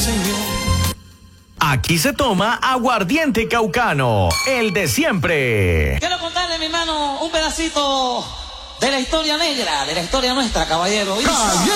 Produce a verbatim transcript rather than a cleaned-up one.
Señor. Aquí se toma aguardiente caucano, el de siempre. Quiero contarle, mi hermano, un pedacito de la historia negra, de la historia nuestra, caballero.